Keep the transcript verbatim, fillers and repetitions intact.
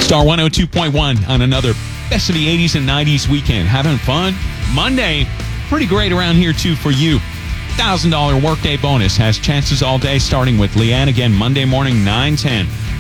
Star one oh two point one on another Best of the eighties and nineties weekend. Having fun? Monday, pretty great around here, too, for you. one thousand dollars workday bonus has chances all day, starting with Leanne again Monday morning, nine ten.